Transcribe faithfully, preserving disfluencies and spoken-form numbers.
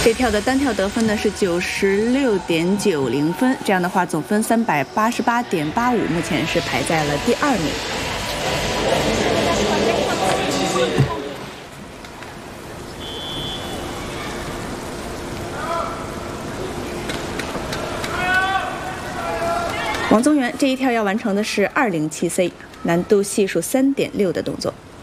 这跳的单跳得分呢是九十六点九零分，这样的话总分三百八十八点八五，目前是排在了第二名。王宗源这一跳要完成的是二零七 C， 难度系数三点六的动作。